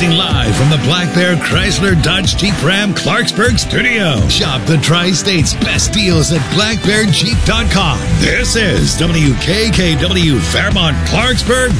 Broadcasting live from the Black Bear Chrysler Dodge Jeep Ram Clarksburg studio. Shop the Tri-State's best deals at blackbearjeep.com. This is WKKW Fairmont Clarksburg